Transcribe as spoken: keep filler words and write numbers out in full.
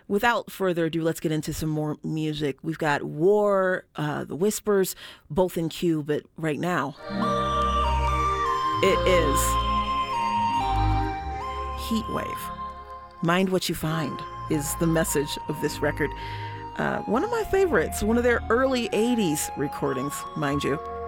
Without further ado, let's get into some more music. We've got War, uh, The Whispers, both in queue, but right now, it is Heat Wave. Mind What You Find is the message of this record. Uh, one of my favorites, one of their early eighties recordings, mind you.